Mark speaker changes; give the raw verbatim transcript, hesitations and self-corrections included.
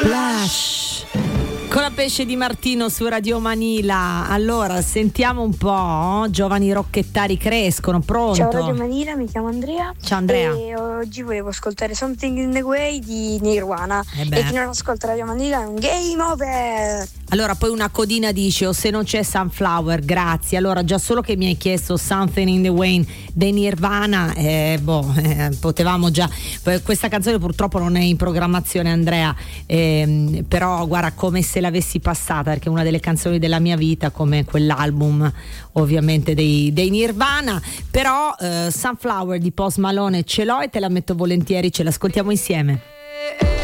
Speaker 1: Splash con la Pesce di Martino su Radio Manila. Allora sentiamo un po', giovani rocchettari crescono, pronto?
Speaker 2: Ciao Radio Manila, mi chiamo Andrea.
Speaker 1: Ciao Andrea.
Speaker 2: E oggi volevo ascoltare Something in the Way di Nirvana.
Speaker 1: Eh beh.
Speaker 2: E chi non ascolta Radio Manila è un game over.
Speaker 1: Allora poi una codina dice: o se non c'è Sunflower, grazie. Allora già solo che mi hai chiesto Something in the Way dei Nirvana, eh, boh, eh, potevamo già, questa canzone purtroppo non è in programmazione, Andrea, eh, però guarda, come se l'avessi passata, perché è una delle canzoni della mia vita, come quell'album ovviamente dei, dei Nirvana. Però eh, Sunflower di Post Malone ce l'ho e te la metto volentieri, ce l'ascoltiamo insieme.